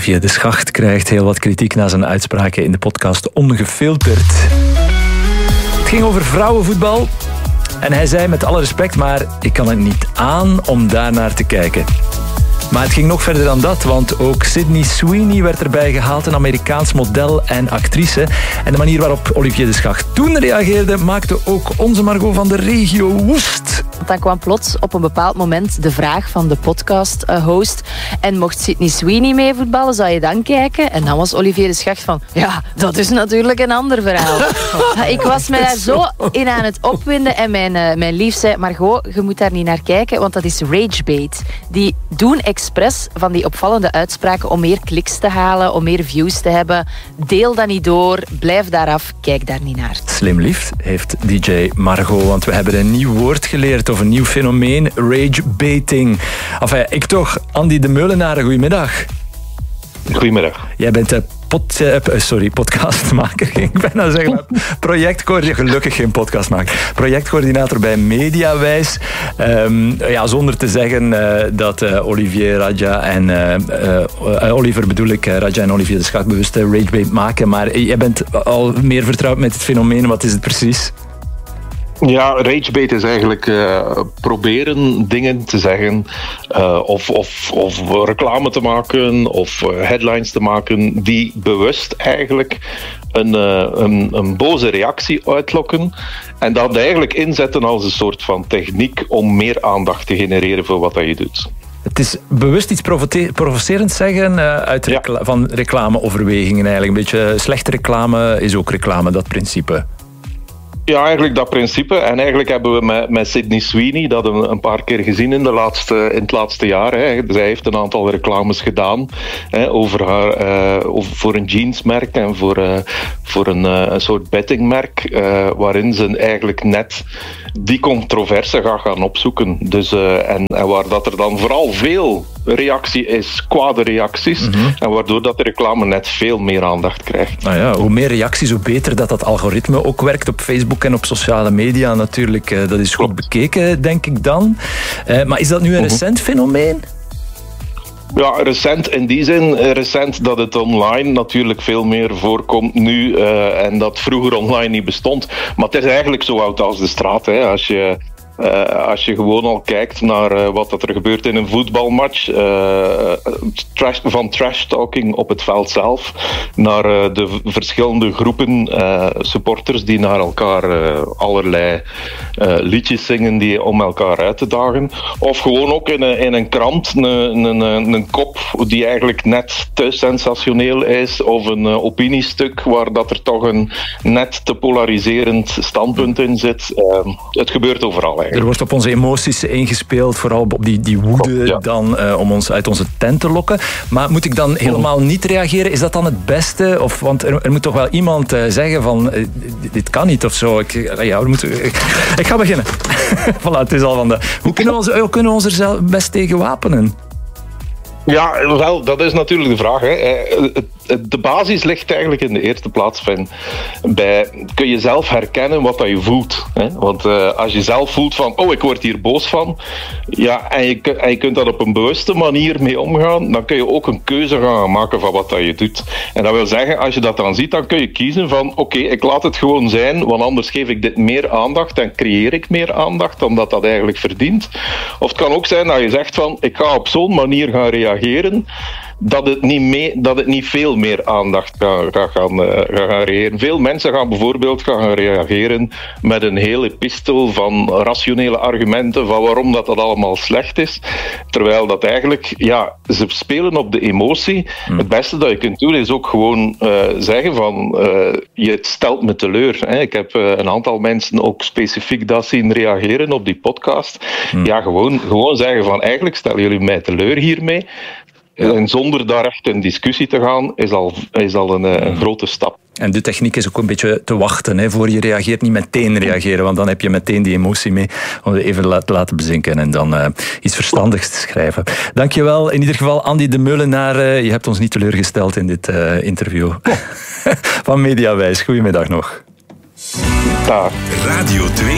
Olivier de Schacht krijgt heel wat kritiek na zijn uitspraken in de podcast Ongefilterd. Het ging over vrouwenvoetbal en hij zei met alle respect, maar ik kan het niet aan om daarnaar te kijken. Maar het ging nog verder dan dat, want ook Sydney Sweeney werd erbij gehaald, een Amerikaans model en actrice. En de manier waarop Olivier de Schacht toen reageerde, maakte ook onze Margot van de regio woest. Dan kwam plots op een bepaald moment de vraag van de podcast-host. En mocht Sydney Sweeney mee voetballen, zou je dan kijken? En dan was Olivier de Schacht van, ja, dat is natuurlijk een ander verhaal. Ik was me daar zo in aan het opwinden en mijn lief zei, Margot, je moet daar niet naar kijken, want dat is ragebait. Die doen expres van die opvallende uitspraken om meer kliks te halen, om meer views te hebben. Deel dat niet door, blijf daar af, kijk daar niet naar. Slim lief heeft DJ Margot, want we hebben een nieuw woord geleerd of een nieuw fenomeen, ragebaiting. Enfin, ik toch, Andy de Meulenaar, goedemiddag. Goedemiddag. Jij bent podcastmaker, ging ik bijna zeggen. Projectcoördinator, gelukkig geen podcastmaker. Projectcoördinator bij Mediawijs. Zonder te zeggen dat Olivier Radja en Radja en Olivier de Schacht bewust ragebait maken. Maar jij bent al meer vertrouwd met het fenomeen. Wat is het precies? Ja, ragebait is eigenlijk proberen dingen te zeggen of reclame te maken of headlines te maken die bewust eigenlijk een boze reactie uitlokken en dat eigenlijk inzetten als een soort van techniek om meer aandacht te genereren voor wat dat je doet. Het is bewust iets provocerend zeggen van reclameoverwegingen eigenlijk. Een beetje slechte reclame is ook reclame, dat principe. Ja, eigenlijk dat principe. En eigenlijk hebben we met Sydney Sweeney dat een paar keer gezien in het laatste jaar. Hè. Zij heeft een aantal reclames gedaan over voor een jeansmerk en voor een soort bettingmerk, waarin ze eigenlijk net die controverse gaan opzoeken. Dus, en waar dat er dan vooral veel reactie is, kwade reacties, en waardoor dat de reclame net veel meer aandacht krijgt. Nou ja, hoe meer reacties, hoe beter dat algoritme ook werkt op Facebook en op sociale media natuurlijk. Dat is goed bekeken, denk ik dan. Maar is dat nu een recent fenomeen? Ja, recent in die zin. Recent dat het online natuurlijk veel meer voorkomt nu en dat vroeger online niet bestond. Maar het is eigenlijk zo oud als de straat. Hè. Als je gewoon al kijkt naar wat er gebeurt in een voetbalmatch, van trash-talking op het veld zelf, naar de verschillende groepen supporters die naar elkaar allerlei liedjes zingen om elkaar uit te dagen. Of gewoon ook in een krant een kop die eigenlijk net te sensationeel is, of een opiniestuk waar dat er toch een net te polariserend standpunt in zit. Het gebeurt overal. Er wordt op onze emoties ingespeeld, vooral op die woede dan om ons uit onze tent te lokken. Maar moet ik dan helemaal niet reageren? Is dat dan het beste? Want er moet toch wel iemand zeggen van dit kan niet of zo. Ik ga beginnen. Voilà, het is al van de... Hoe kunnen we ons er zelf best tegen wapenen? Ja, wel, dat is natuurlijk de vraag. Hè. De basis ligt eigenlijk in de eerste plaats kun je zelf herkennen wat dat je voelt. Hè. Want als je zelf voelt van, ik word hier boos van, ja, en je kunt dat op een bewuste manier mee omgaan, dan kun je ook een keuze gaan maken van wat dat je doet. En dat wil zeggen, als je dat dan ziet, dan kun je kiezen van, ik laat het gewoon zijn, want anders geef ik dit meer aandacht en creëer ik meer aandacht dan dat eigenlijk verdient. Of het kan ook zijn dat je zegt van, ik ga op zo'n manier gaan reageren dat het niet veel meer aandacht gaat gaan reageren. Veel mensen gaan bijvoorbeeld gaan reageren met een hele epistel van rationele argumenten van waarom dat allemaal slecht is. Terwijl dat eigenlijk, ze spelen op de emotie. Het beste dat je kunt doen is ook gewoon zeggen van je stelt me teleur. Hè. Ik heb een aantal mensen ook specifiek dat zien reageren op die podcast. Ja, gewoon zeggen van eigenlijk stellen jullie mij teleur hiermee. En zonder daar echt in discussie te gaan, is al een grote stap. En de techniek is ook een beetje te wachten, hè, voor je reageert. Niet meteen reageren, want dan heb je meteen die emotie mee. Om het even te laten bezinken en dan iets verstandigs te schrijven. Dankjewel, in ieder geval Andy de Meulenaar. Je hebt ons niet teleurgesteld in dit interview. Van Mediawijs. Goedemiddag nog. Dag. Radio 2.